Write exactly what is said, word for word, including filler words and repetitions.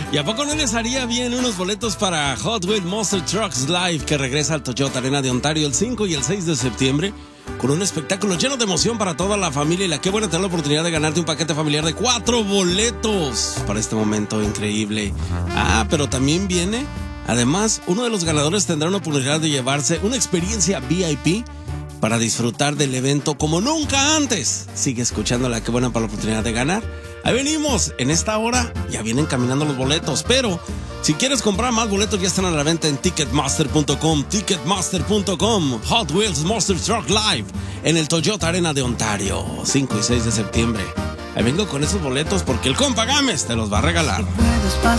¿Y a poco no les haría bien unos boletos para Hot Wheels Monster Trucks Live, que regresa al Toyota Arena de Ontario el cinco y el seis de septiembre? Con un espectáculo lleno de emoción para toda la familia. Y la qué buena tener la oportunidad de ganarte un paquete familiar de cuatro boletos para este momento increíble. Ah, pero también viene, además, uno de los ganadores tendrá una oportunidad de llevarse una experiencia V I P para disfrutar del evento como nunca antes. Sigue escuchando la qué buena para la oportunidad de ganar. Ahí venimos, en esta hora ya vienen caminando los boletos, pero si quieres comprar más boletos ya están a la venta en ticketmaster punto com, ticketmaster punto com. Hot Wheels Monster Truck Live en el Toyota Arena de Ontario, cinco y seis de septiembre. Ahí vengo con esos boletos porque el compa Gámez te los va a regalar. Si puedes